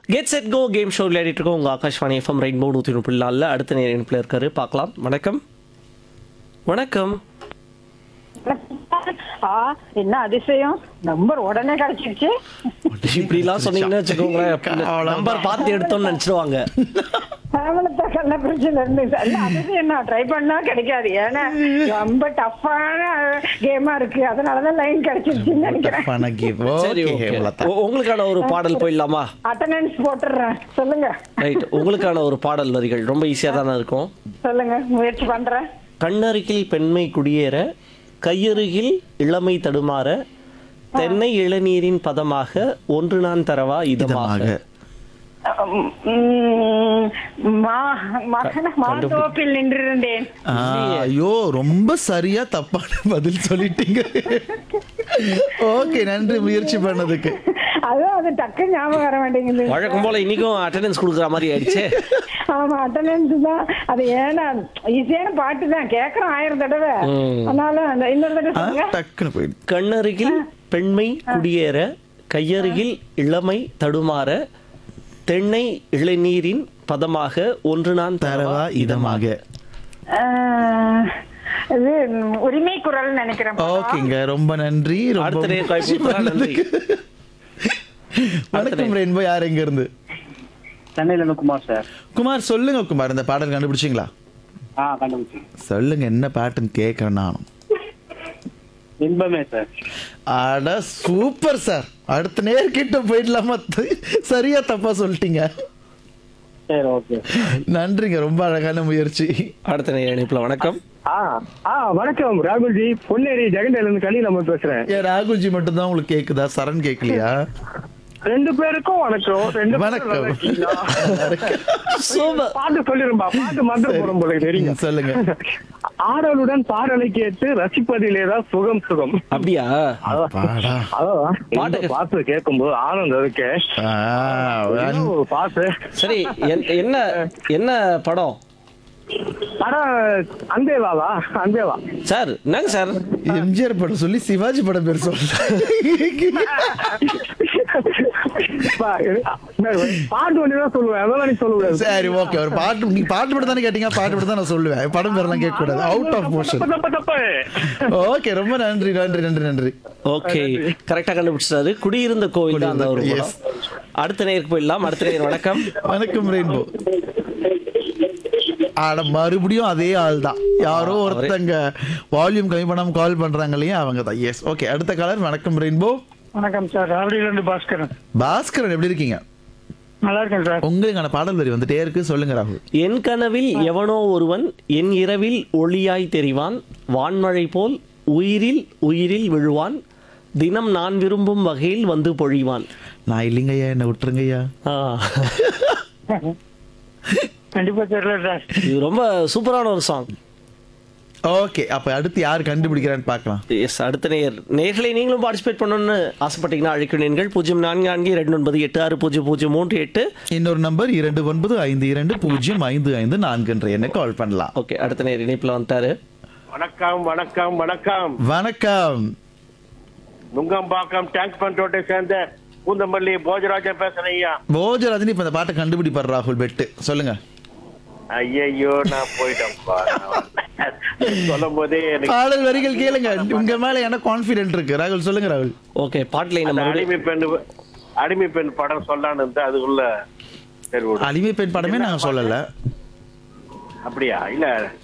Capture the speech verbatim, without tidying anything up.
Get set go game show விளையாடிட்டு இருக்கோம் உங்கள் ஆகாஷ்வாணி எஃப்எம் ரெயின்போ நூற்றி முப்பது நாளில் அடுத்த நேரம் இணைப்பில் இருக்காரு பார்க்கலாம். வணக்கம் வணக்கம். ஆ, என்ன அதிசயம், நம்பர் உடனே கிடைச்சிருச்சு. இப்படிலாம் சொன்னீங்கன்னு வச்சுக்கோங்களேன், நம்பர் பார்த்து எடுத்தோம்னு நினச்சிடுவாங்க. அவளத்தை கள்ளக்குறிச்சியில இருந்து இல்ல, அதிசயம் நான் ட்ரை பண்ணா கிடைக்காது. ஏன்னா ரொம்ப டஃப்பான கேமா இருக்கு, அதனாலதான் லைன் கிடைச்சிருச்சுன்னு நினைக்கிறேன். தப்பான game. சரி, Okay, okay. அவ்வளவுதான். உ- உங்களுக்கான ஒரு பாடல் போயிடலாமா? அட்டெண்டன்ஸ் போட்டுடுறேன், சொல்லுங்க. ரைட், உங்களுக்கான ஒரு பாடல் வரிகள் ரொம்ப ஈஸியாக தானே இருக்கும். சொல்லுங்க, முயற்சி பண்றேன். கண்ணருகில் பெண்மை குடியேற, கையருகில் இளமை தடுமாற, தென்னை இளநீரின் பதமாக ஒன்று நான் தரவா இதமாக. இதமாக. உம், மா- மகன மாந்தோப்பில் நின்றிருந்தேன். ஆ, ஐயோ ரொம்ப சரியா தப்பான பதில் சொல்லிட்டீங்க. ஓகே, நன்றி முயற்சி பண்ணதுக்கு. அதுவும் அது டக்கு ஞாபகம் வர மாட்டேங்குது. வழக்கம் போல இன்னைக்கும் அட்டெண்டன்ஸ் கொடுக்குற மாதிரி ஆயிடுச்சு. ஆமா, அட்டெண்டன்ஸ் தான். அது ஏன்னா ஈஸியான பாட்டு தான், கேக்குறோம் ஆயிரம் தடவை. அதனால அந்த இன்னொரு தடவை ஆ, சொல்லுங்க. டக்குன்னு போயிடு. கண்ணருகில் பெண்மை குடியேற, கையருகில் இளமை தடுமாற, தென்னை இளநீரின் பதமாக ஒன்று நான் தரவா தரவா இதமாக. ஆஹ், இது உரிமை குரல் நினைக்கிறேன். ஓகேங்க, ரொம்ப நன்றி. ரொம்ப அடுத்த நேரம் காய் போட்டுறா, நன்றி. வணக்கம் ரெயின்போ, யார் எங்க இருந்து? சென்னையில இருந்து குமார் சார். குமார் சொல்லுங்க. குமார், இந்த பாடல் கண்டுபிடிச்சிங்களா? ஆ, கண்டுபிடிச்சு. சொல்லுங்க, என்ன பாட்டுன்னு கேட்கறேன் நானும். இன்பமே சார். அட சூப்பர் சார். அடுத்த நேர்கிட்ட போயிடலாமா? சரியா தப்பா சொல்லிட்டீங்க. சரி, ஓகே. நன்றிங்க, ரொம்ப அழகான முயற்சி. அடுத்த நேரம் இணைப்புல வணக்கம். ஆ ஆ வணக்கம் ராகுல்ஜி, பொன்னேரி ஜெகண்டையில இருந்து கலி நம்ம பேசுறேன். ஏன் ராகுல்ஜி மட்டும் தான் உங்களுக்கு கேக்குதா? சரண் கேட்கலையா? ரெண்டு பேருக்கும் வணக்கம். ரெண்டு பேரும் வணக்கம். நல்லா இருக்கீங்களா? சூப்பர். பாட்டு சொல்லிரும்பா, பாட்டு மந்திர போறோம் போல தெரியுங்க. ம், சொல்லுங்க. ஆடலுடன் பாடலை கேட்டு ரசிப்பதிலேதான் சுகம் சுகம். அப்படியா? அதான் பாடா. அதான் பாட்டு- இந்த பாட்டு கேட்கும்போது ஆனந்தம் இருக்கே. ஆ, என்ன ஒரு பாட்டு. சரி, என்- என்ன என்ன படம் படம் அன்பேவாவா? அன்பேவா. சார்? என்னங்க சார்? எம்ஜிஆர் படம் சொல்லி சிவாஜி படம் பேர் சொல்ல. பா, பாட்டு ஒண்ணுதான் சொல்லுவேன், அதெல்லாம் நீ சொல்லுவேன். சரி, ஓகே. ஒரு பாட்டு, நீங்க பாட்டு மட்டும் தானே கேட்டீங்க, பாட்டு மட்டும் தான் நான் சொல்லுவேன். படம் பேர்லாம் கேட்க கூடாது. Out of motion. தப்பு, தப்பு, தப்பு. ஓகே, ரொம்ப நன்றி நன்றி நன்றி நன்றி. ஓகே, கரெக்டா கண்டுபிடிச்சாரு. குடியிருந்த கோவில் தான் அந்த ஒரு Yes. படம். அடுத்த நேருக்கு போயிடலாம். அடுத்த நேர் வணக்கம். வணக்கம் ரெயின்போ. ஆட மறுபடியும் அதே ஆள் தான். யாரோ ஒருத்தங்க வால்யூம் கம்மி பண்ணாம கால் பண்றாங்க இல்லையா, அவங்க தான். S, okay. அடுத்த காலர். வணக்கம் ரெயின்போ. வணக்கம் சார், ராவடியில இருந்து பாஸ்கரன். பாஸ்கரன், எப்படி இருக்கீங்க? நல்லா இருக்கேன் சார். உங்களுக்கான பாடல் வரி வந்துட்டே இருக்கு, சொல்லுங்க ராகுல். என் கனவில் எவனோ ஒருவன் என் இரவில் ஒளியாய் தெரிவான், வான்மழை போல் உயிரில் உயிரில் விழுவான், தினம் நான் விரும்பும் வகையில் வந்து பொழிவான். நான் இல்லைங்கய்யா, என்ன விட்டுருங்கய்யா. ஆ, கண்டிப்பா தெரியல சார். இது ரொம்ப சூப்பரான ஒரு சாங். ஓகே, அப்ப அடுத்து யார் கண்டுபிடிக்கிறான்னு பார்க்கலாம். எஸ், அடுத்த நேர் நேர்களை நீங்களும் பார்ட்டிசிபேட் பண்ணணும்னு ஆசைப்பட்டீங்கன்னா அழைக்கிறீர்கள். பூஜ்ஜியம் நான்கு நான்கு இரண்டு ஒன்பது எட்டு ஆறு பூஜ்ஜியம் பூஜ்ஜியம் மூன்று எட்டு. இன்னொரு நம்பர் இரண்டு ஒன்பது ஐந்து இரண்டு பூஜ்ஜியம் ஐந்து ஐந்து நான்கு என்ற எண்ணை கால் பண்ணலாம். ஓகே, அடுத்த நேர் இணைப்புல வந்துட்டாரு. வணக்கம் வணக்கம் வணக்கம். வணக்கம். நுங்கம்பாக்கம் டேங்க் பண்டோட்டை சேர்ந்த பூந்தமல்லி போஜராஜன் பேசுறேன் ஐயா. போஜராஜன் இப்ப இந்த பாட்டை கண்டுபிடிப்பார் ராகுல். பெட்டு சொல்லுங்க. ஐயோ, நான் போயிட்டேன்ப்பா. சொல்லும் போதே எனக்கு பாடல் வரிகள் கேளுங்க. உங்க மேல என்ன கான்பிடென்ட் இருக்கு ராகுல், சொல்லுங்க ராகுல். ஓகே, பாட்டில் அந்த நம்ம அடிமை பெண் அடிமை பெண் படம் சொல்லான்னு இருந்தா அதுக்குள்ள சரி விடு. அடிமை பெண் படமே நாங்க சொல்லல. அப்படியா? இல்ல